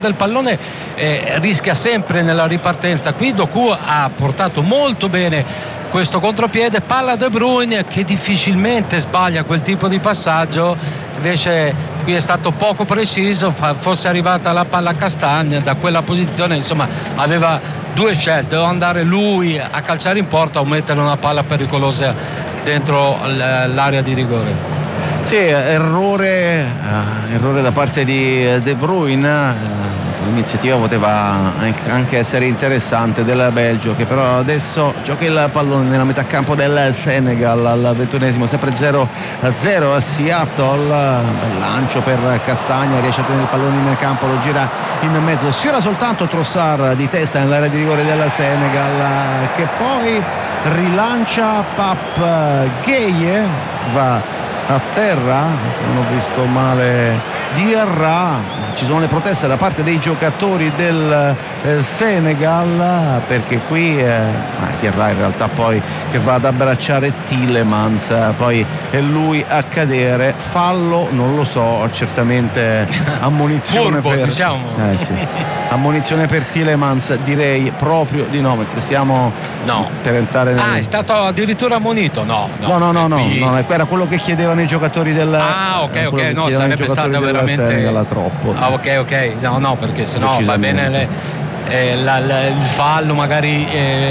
del pallone rischia sempre nella ripartenza. Qui Doku ha portato molto bene questo contropiede, palla De Bruyne che difficilmente sbaglia quel tipo di passaggio, invece qui è stato poco preciso, fosse arrivata la palla a Castagna da quella posizione, insomma aveva due scelte: o andare lui a calciare in porta o mettere una palla pericolosa dentro l'area di rigore. Sì, errore da parte di De Bruyne. L'iniziativa poteva anche essere interessante del Belgio, che però adesso gioca il pallone nella metà campo del Senegal al 21esimo, sempre 0-0 a Seattle. Bel lancio per Castagna, riesce a tenere il pallone in campo, lo gira in mezzo, sfiora soltanto Trossard di testa nell'area di rigore del Senegal, che poi rilancia Pape Gueye, va a terra, se non ho visto male, Diarra. Ci sono le proteste da parte dei giocatori del Senegal, perché qui Diarra in realtà poi che va ad abbracciare Tielemans, poi è lui a cadere. Fallo non lo so, certamente ammonizione Furbo, per diciamo. sì. Ammonizione per Tielemans, direi proprio di no, mentre stiamo per entrare nel... è stato addirittura ammonito? No, era quello che chiedevano i giocatori del ok, no, sarebbe stata veramente Senegal, troppo. Ok, no, perché sennò va bene il fallo magari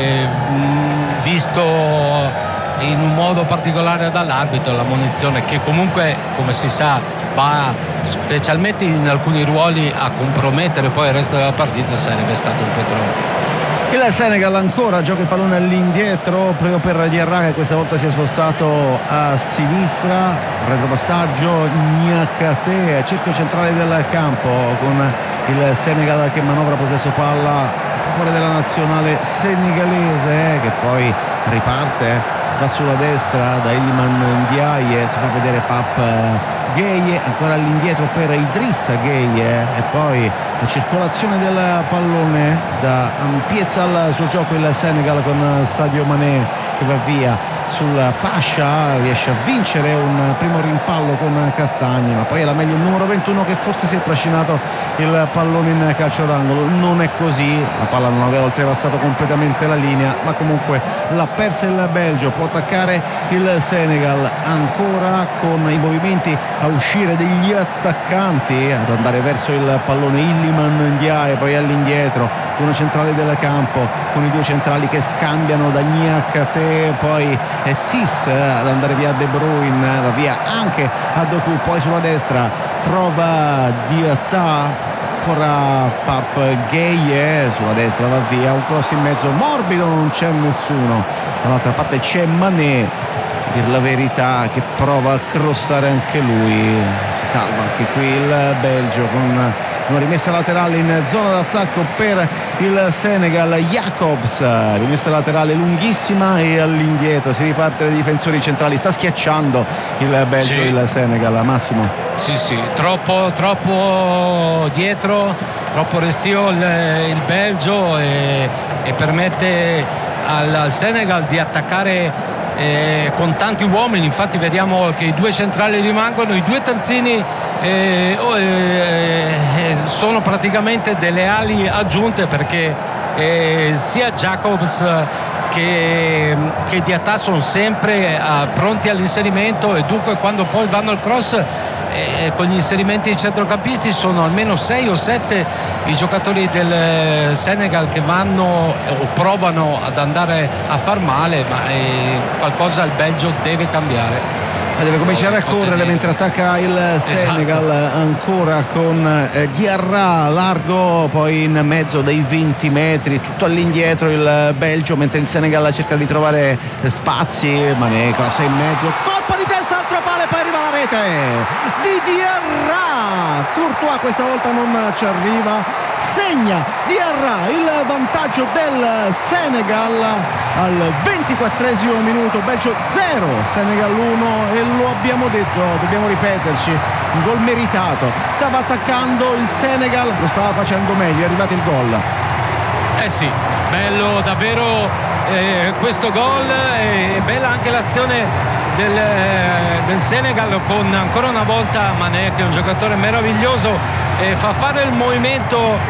visto in un modo particolare dall'arbitro, l'ammonizione che comunque, come si sa, va specialmente in alcuni ruoli a compromettere poi il resto della partita, sarebbe stato un po' troppo. Il Senegal ancora gioca il pallone all'indietro proprio per Diarra, che questa volta si è spostato a sinistra, retropassaggio, Niakate, cerchio centrale del campo, con il Senegal che manovra possesso palla a favore della nazionale senegalese, che poi riparte, va sulla destra da Iliman Ndiaye, si fa vedere Pape Gueye, ancora all'indietro per Idrissa Gueye, e poi la circolazione del pallone da ampiezza al suo gioco il Senegal con Sadio Mané che va via sulla fascia, riesce a vincere un primo rimpallo con Castagni, ma poi è la meglio il numero 21 che forse si è trascinato il pallone in calcio d'angolo. Non è così, la palla non aveva oltrepassato completamente la linea, ma comunque l'ha persa il Belgio. Può attaccare il Senegal ancora con i movimenti a uscire degli attaccanti, ad andare verso il pallone Iliman Ndiaye, poi all'indietro con una centrale del campo, con i due centrali che scambiano da Niakate, poi è Sis ad andare via De Bruyne, va via anche a Doku, poi sulla destra trova Diatta, ancora Pape Gueye, sulla destra va via, un cross in mezzo morbido, non c'è nessuno, dall'altra parte c'è Mané, a dir la verità, che prova a crossare anche lui, si salva anche qui il Belgio con una rimessa laterale in zona d'attacco per il Senegal. Jacobs, rimessa laterale lunghissima e all'indietro si riparte dai difensori centrali, sta schiacciando il Belgio, il Senegal. Massimo, sì, troppo dietro, troppo restio il Belgio, e permette al Senegal di attaccare con tanti uomini. Infatti vediamo che i due centrali rimangono, i due terzini sono praticamente delle ali aggiunte, perché sia Jacobs che Diatta sono sempre pronti all'inserimento, e dunque quando poi vanno al cross con gli inserimenti di centrocampisti sono almeno 6 o 7 i giocatori del Senegal che vanno o provano ad andare a far male, ma qualcosa il Belgio deve cambiare. Deve cominciare a correre mentre attacca il Senegal, ancora con Diarra largo, poi in mezzo dei 20 metri, tutto all'indietro il Belgio, mentre il Senegal cerca di trovare spazi. Mané crossa in mezzo, colpo di testa, altro palo, poi arriva la rete di Diarra. Courtois questa volta non ci arriva, segna Diarra il vantaggio del Senegal al 24esimo minuto. Belgio 0, Senegal 1, e lo abbiamo detto, dobbiamo ripeterci, un gol meritato. Stava attaccando il Senegal, lo stava facendo meglio, è arrivato il gol. Sì, bello davvero questo gol, e bella anche l'azione del Senegal, con ancora una volta Mané, che è un giocatore meraviglioso, fa fare il movimento